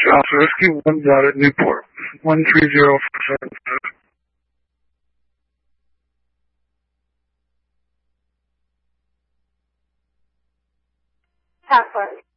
Alpha Whiskey 1 dot at Newport. 130475. Password.